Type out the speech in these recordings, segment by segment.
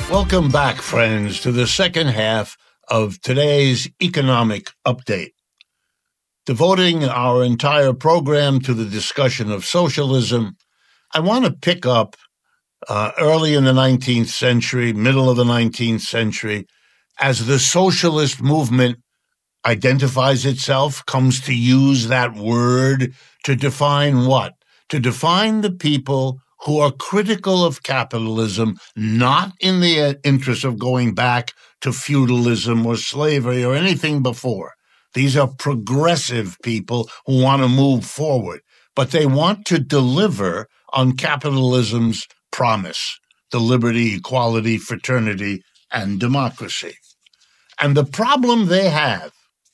Welcome back, friends, to the second half of today's economic update. Devoting our entire program to the discussion of socialism, I want to pick up early in the 19th century, middle of the 19th century, as the socialist movement identifies itself, comes to use that word to define what? To define the people who are critical of capitalism, not in the interest of going back to feudalism or slavery or anything before. These are progressive people who want to move forward, but they want to deliver on capitalism's promise, the liberty, equality, fraternity, and democracy. And the problem they have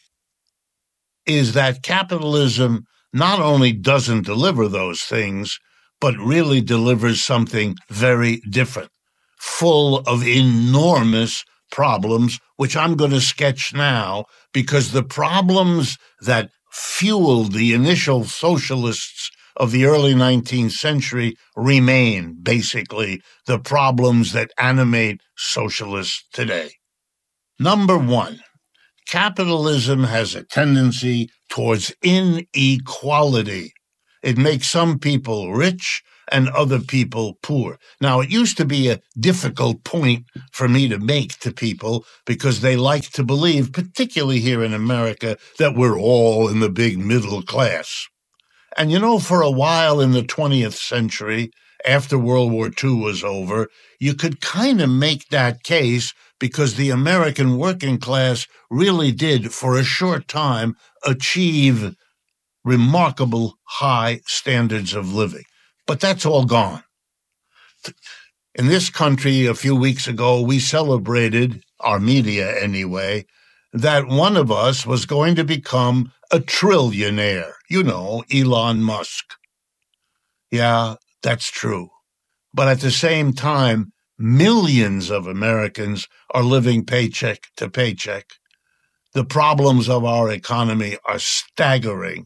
is that capitalism not only doesn't deliver those things, but really delivers something very different, full of enormous problems, which I'm going to sketch now, because the problems that fueled the initial socialists of the early 19th century remain basically the problems that animate socialists today. Number one, capitalism has a tendency towards inequality. It makes some people rich and other people poor. Now, it used to be a difficult point for me to make to people because they like to believe, particularly here in America, that we're all in the big middle class. And for a while in the 20th century, after World War II was over, you could kind of make that case because the American working class really did, for a short time, achieve remarkable high standards of living. But that's all gone. In this country, a few weeks ago, we celebrated, our media anyway, that one of us was going to become a trillionaire. Elon Musk. Yeah, that's true. But at the same time, millions of Americans are living paycheck to paycheck. The problems of our economy are staggering.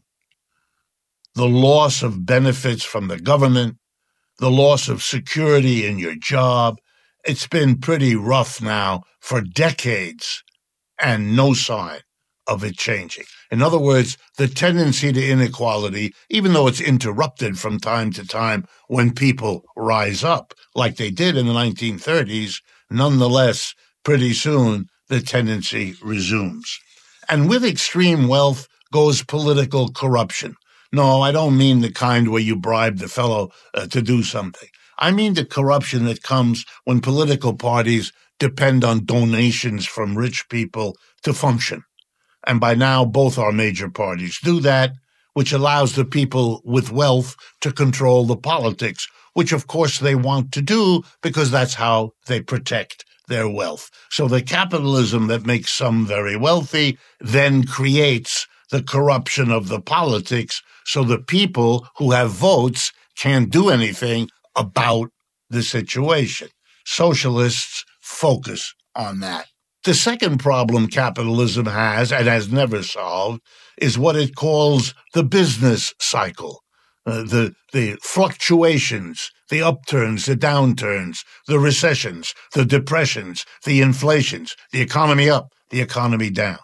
The loss of benefits from the government, the loss of security in your job. It's been pretty rough now for decades and no sign of it changing. In other words, the tendency to inequality, even though it's interrupted from time to time when people rise up, like they did in the 1930s, nonetheless, pretty soon the tendency resumes. And with extreme wealth goes political corruption. No, I don't mean the kind where you bribe the fellow to do something. I mean the corruption that comes when political parties depend on donations from rich people to function. And by now, both our major parties do that, which allows the people with wealth to control the politics, which of course they want to do because that's how they protect their wealth. So the capitalism that makes some very wealthy then creates the corruption of the politics, so the people who have votes can't do anything about the situation. Socialists focus on that. The second problem capitalism has, and has never solved, is what it calls the business cycle. The fluctuations, the upturns, the downturns, the recessions, the depressions, the inflations, the economy up, the economy down.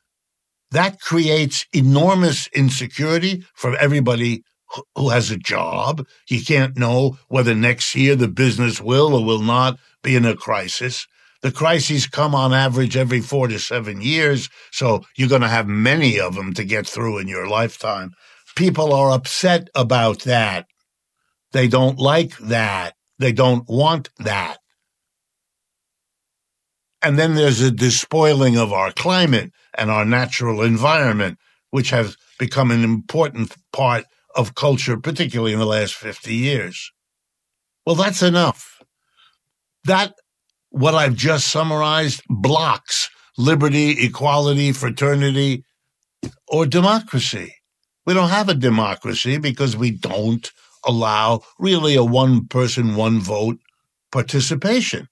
That creates enormous insecurity for everybody who has a job. You can't know whether next year the business will or will not be in a crisis. The crises come on average every 4 to 7 years, so you're going to have many of them to get through in your lifetime. People are upset about that. They don't like that. They don't want that. And then there's a despoiling of our climate and our natural environment, which has become an important part of culture, particularly in the last 50 years. Well, that's enough. That, what I've just summarized, blocks liberty, equality, fraternity, or democracy. We don't have a democracy because we don't allow really a one-person, one-vote participation.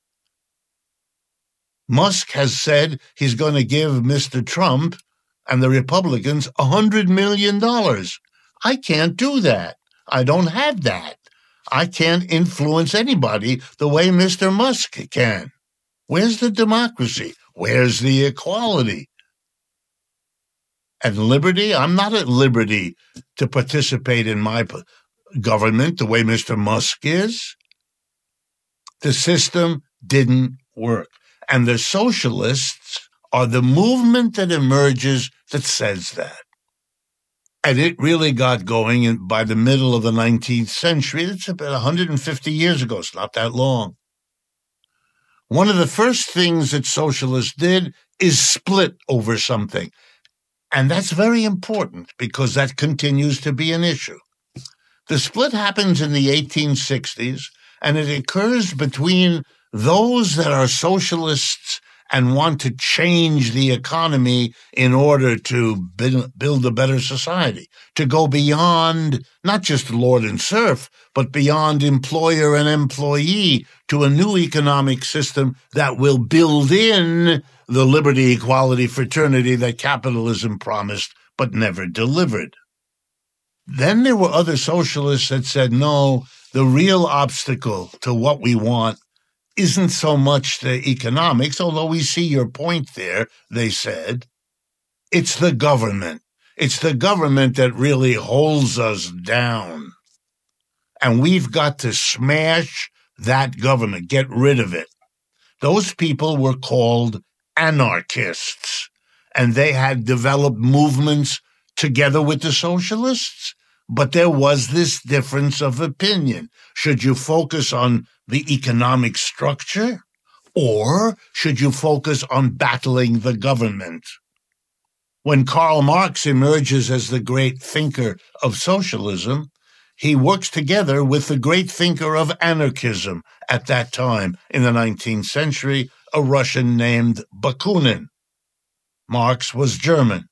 Musk has said he's going to give Mr. Trump and the Republicans $100 million. I can't do that. I don't have that. I can't influence anybody the way Mr. Musk can. Where's the democracy? Where's the equality? And liberty? I'm not at liberty to participate in my government the way Mr. Musk is. The system didn't work. And the socialists are the movement that emerges that says that. And it really got going by the middle of the 19th century. It's about 150 years ago. It's not that long. One of the first things that socialists did is split over something. And that's very important because that continues to be an issue. The split happens in the 1860s, and it occurs between those that are socialists and want to change the economy in order to build a better society, to go beyond not just lord and serf, but beyond employer and employee to a new economic system that will build in the liberty, equality, fraternity that capitalism promised but never delivered. Then there were other socialists that said, no, the real obstacle to what we want isn't so much the economics, although we see your point there, they said. It's the government. It's the government that really holds us down. And we've got to smash that government, get rid of it. Those people were called anarchists, and they had developed movements together with the socialists. But there was this difference of opinion. Should you focus on the economic structure, or should you focus on battling the government? When Karl Marx emerges as the great thinker of socialism, he works together with the great thinker of anarchism at that time in the 19th century, a Russian named Bakunin. Marx was German.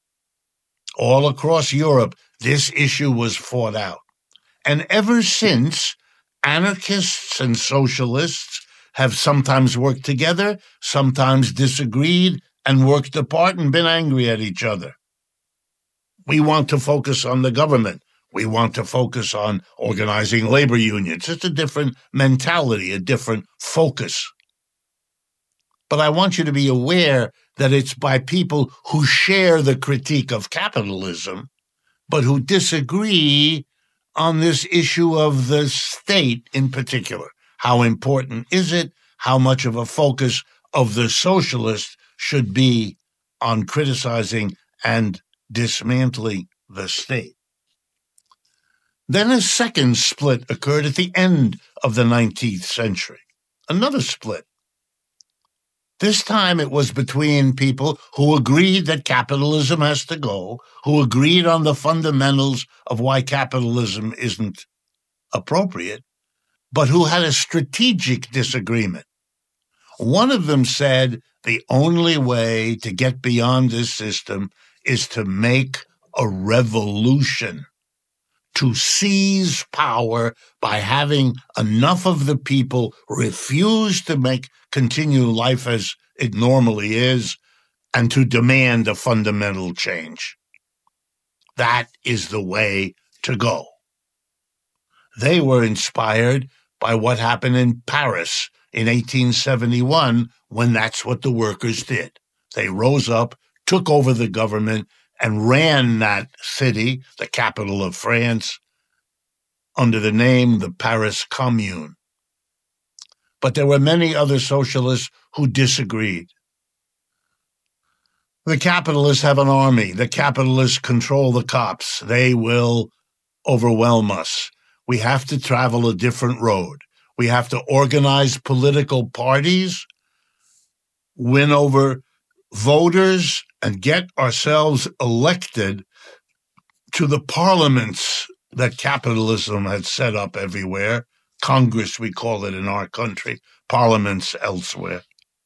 All across Europe, this issue was fought out. And ever since, anarchists and socialists have sometimes worked together, sometimes disagreed, and worked apart and been angry at each other. We want to focus on the government. We want to focus on organizing labor unions. It's a different mentality, a different focus. But I want you to be aware that it's by people who share the critique of capitalism, but who disagree on this issue of the state in particular. How important is it? How much of a focus of the socialists should be on criticizing and dismantling the state? Then a second split occurred at the end of the 19th century. Another split. This time it was between people who agreed that capitalism has to go, who agreed on the fundamentals of why capitalism isn't appropriate, but who had a strategic disagreement. One of them said the only way to get beyond this system is to make a revolution, to seize power by having enough of the people refuse to continue life as it normally is and to demand a fundamental change. That is the way to go. They were inspired by what happened in Paris in 1871 when that's what the workers did. They rose up, took over the government, and ran that city, the capital of France, under the name the Paris Commune. But there were many other socialists who disagreed. The capitalists have an army. The capitalists control the cops. They will overwhelm us. We have to travel a different road. We have to organize political parties, win over voters, and get ourselves elected to the parliaments that capitalism had set up everywhere. Congress, we call it in our country, parliaments elsewhere.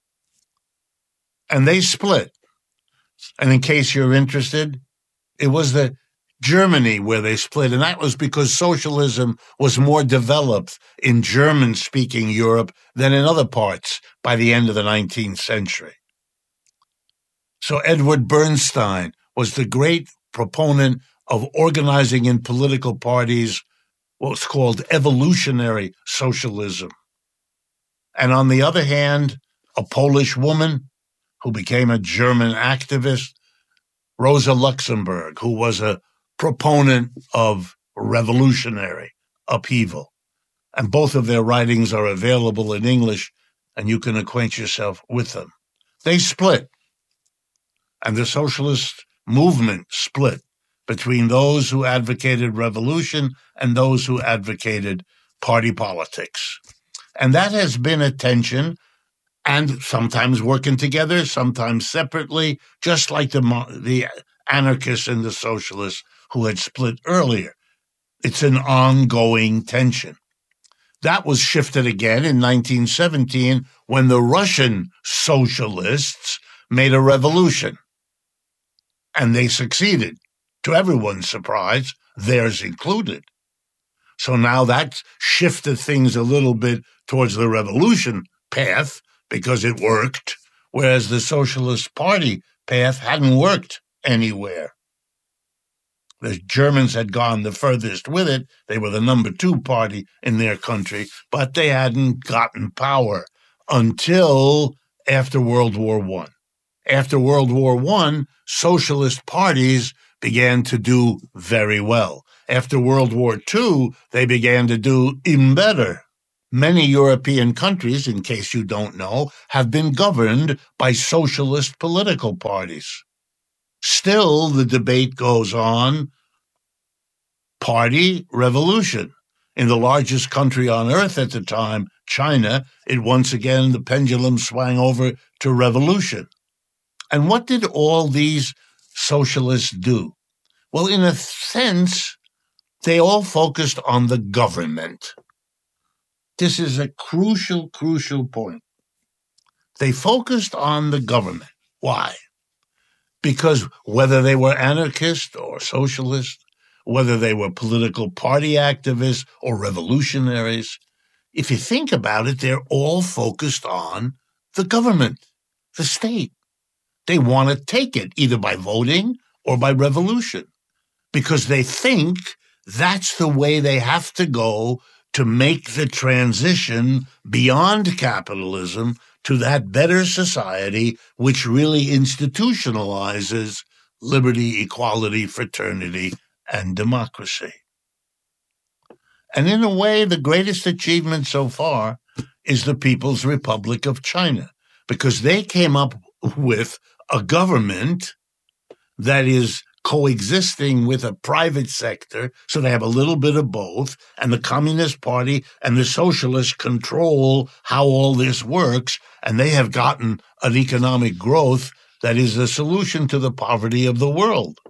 And they split. And in case you're interested, it was the Germany where they split, and that was because socialism was more developed in German-speaking Europe than in other parts by the end of the 19th century. So Edward Bernstein was the great proponent of organizing in political parties what's called evolutionary socialism. And on the other hand, a Polish woman who became a German activist, Rosa Luxemburg, who was a proponent of revolutionary upheaval. And both of their writings are available in English, and you can acquaint yourself with them. They split, and the socialist movement split between those who advocated revolution and those who advocated party politics. And that has been a tension, and sometimes working together, sometimes separately, just like the anarchists and the socialists who had split earlier. It's an ongoing tension. That was shifted again in 1917 when the Russian socialists made a revolution. And they succeeded, to everyone's surprise, theirs included. So now that shifted things a little bit towards the revolution path because it worked, whereas the Socialist Party path hadn't worked anywhere. The Germans had gone the furthest with it. They were the number 2 party in their country, but they hadn't gotten power until after World War I. After World War I, socialist parties began to do very well. After World War II, they began to do even better. Many European countries, in case you don't know, have been governed by socialist political parties. Still, the debate goes on, party revolution. In the largest country on earth at the time, China, the pendulum swung over to revolution. And what did all these socialists do? Well, in a sense, they all focused on the government. This is a crucial point. They focused on the government. Why? Because whether they were anarchists or socialists, whether they were political party activists or revolutionaries, if you think about it, they're all focused on the government, the state. They want to take it either by voting or by revolution because they think that's the way they have to go to make the transition beyond capitalism to that better society which really institutionalizes liberty, equality, fraternity, and democracy. And in a way, the greatest achievement so far is the People's Republic of China, because they came up with a government that is coexisting with a private sector, so they have a little bit of both, and the Communist Party and the Socialists control how all this works, and they have gotten an economic growth that is the solution to the poverty of the world.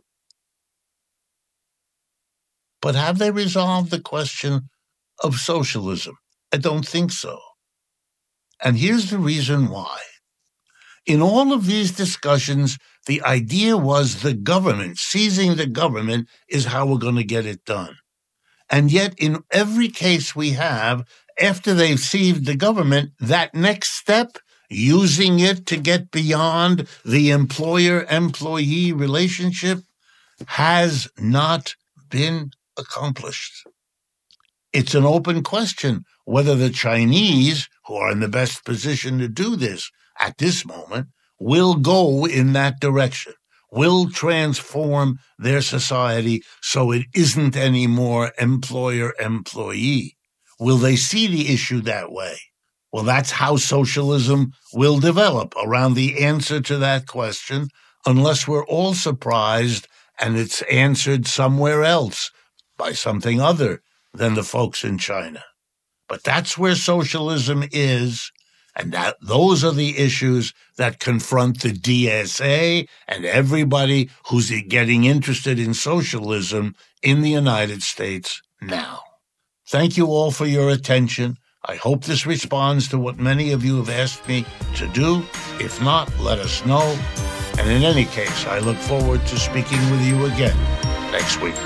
But have they resolved the question of socialism? I don't think so. And here's the reason why. In all of these discussions, the idea was the government, seizing the government is how we're going to get it done. And yet, in every case we have, after they've seized the government, that next step, using it to get beyond the employer-employee relationship, has not been accomplished. It's an open question whether the Chinese, who are in the best position to do this at this moment, will go in that direction, will transform their society so it isn't anymore employer-employee. Will they see the issue that way? Well, that's how socialism will develop, around the answer to that question, unless we're all surprised and it's answered somewhere else by something other than the folks in China. But that's where socialism is, and those are the issues that confront the DSA and everybody who's getting interested in socialism in the United States now. Thank you all for your attention. I hope this responds to what many of you have asked me to do. If not, let us know. And in any case, I look forward to speaking with you again next week.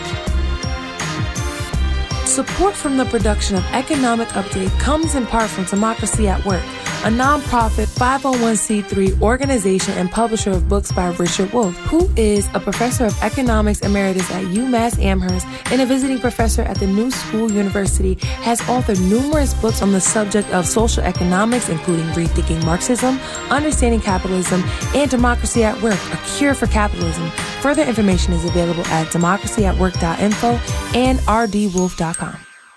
Support from the production of Economic Update comes in part from Democracy at Work, a nonprofit 501c3 organization and publisher of books by Richard Wolff, who is a professor of economics emeritus at UMass Amherst and a visiting professor at the New School University, has authored numerous books on the subject of social economics, including Rethinking Marxism, Understanding Capitalism, and Democracy at Work, A Cure for Capitalism. Further information is available at democracyatwork.info and rdwolf.com.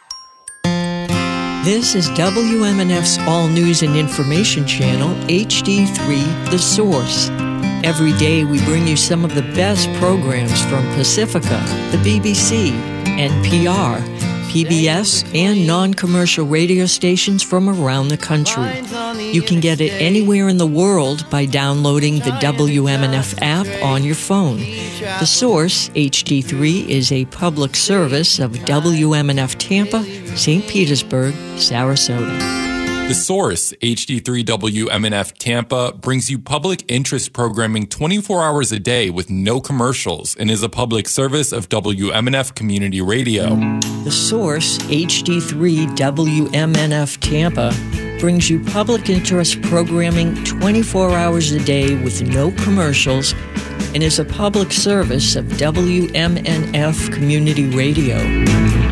This is WMNF's All News and Information Channel, HD3, The Source. Every day we bring you some of the best programs from Pacifica, the BBC, NPR, PBS, and non-commercial radio stations from around the country. You can get it anywhere in the world by downloading the WMNF app on your phone. The Source, HD3, is a public service of WMNF Tampa, St. Petersburg, Sarasota. The Source, HD3 WMNF Tampa, brings you public interest programming 24 hours a day with no commercials and is a public service of WMNF Community Radio. The Source, HD3 WMNF Tampa, brings you public interest programming 24 hours a day with no commercials and is a public service of WMNF Community Radio.